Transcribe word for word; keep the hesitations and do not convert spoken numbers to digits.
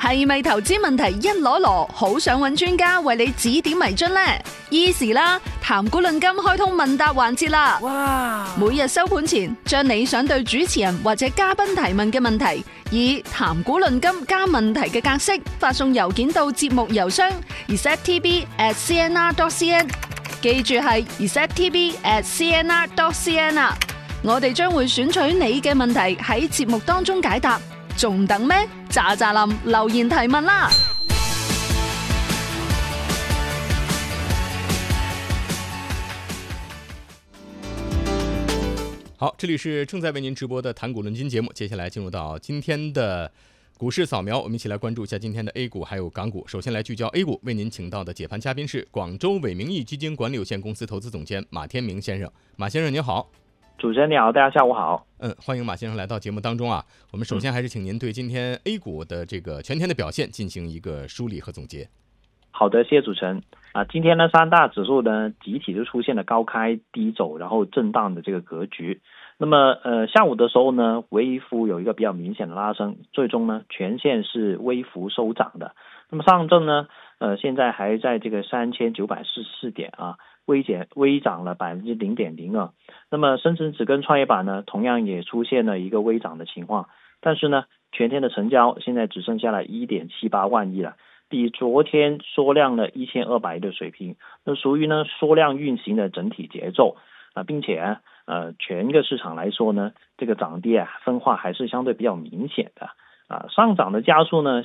係咪投資問題一籮籮，好想揾專家為你指點迷津呢？ Easy 啦，談股論金開通問答環節啦！哇！每日收盤前，將你想對主持人或者嘉賓提問嘅問題，以談股論金加問題嘅格式發送郵件到節目郵箱 r s e t t b at c n r dot c n， 記住係 r s e t t b at c n r dot c n 啊！我哋將會選取你嘅問題喺節目當中解答，仲等咩？喳喳林留言提問啦！ 好，这里是正在为您直播的谈股论金节目，接下来进入到今天的股市扫描，我们一起来关注一下今天的 A 股还有港股。首先来聚焦 A 股，为您请到的解盘嘉宾是广州伟明义基金管理有限公司投资总监马天明先生。马先生您好。 主持人你好，大家下午好。 嗯，欢迎马先生来到节目当中啊。我们首先还是请您对今天 A 股的这个全天的表现进行一个梳理和总结。 好的，谢谢主持人啊。今天呢，三大指数呢集体就出现了高开低走，然后震荡的这个格局。那么呃，下午的时候呢，微幅有一个比较明显的拉升，最终呢，全线是微幅收涨的。那么上证呢，呃，现在还在这个三千九百四十四点啊。微减微涨了百分之零点零二，那么深成指跟创业板呢，同样也出现了一个微涨的情况，但是呢，全天的成交现在只剩下了 一点七八万亿了，比昨天缩量了一千二百亿的水平，那属于呢缩量运行的整体节奏啊，并且呃全个市场来说呢，这个涨跌啊分化还是相对比较明显的啊，上涨的加速呢。